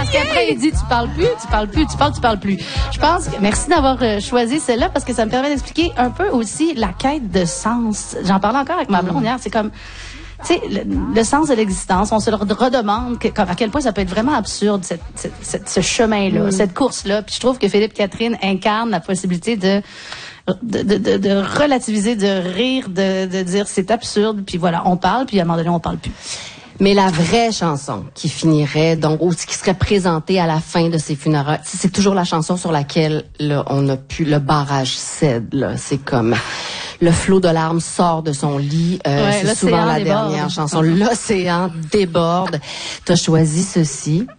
Parce qu'après, il dit, tu parles plus. Je pense que, merci d'avoir choisi celle-là parce que ça me permet d'expliquer un peu aussi la quête de sens. J'en parlais encore avec ma blonde hier. C'est comme, tu sais, le sens de l'existence, on se le redemande à quel point ça peut être vraiment absurde, ce chemin-là, cette course-là. Puis je trouve que Philippe Catherine incarne la possibilité de relativiser, de rire, de dire c'est absurde, puis voilà, on parle, puis à un moment donné, on parle plus. Mais la vraie chanson qui finirait, donc, ou qui serait présentée à la fin de ces funérailles, c'est toujours la chanson sur laquelle, là, le barrage cède, là. C'est comme, le flot de larmes sort de son lit, c'est souvent la dernière chanson. L'océan déborde. T'as choisi ceci.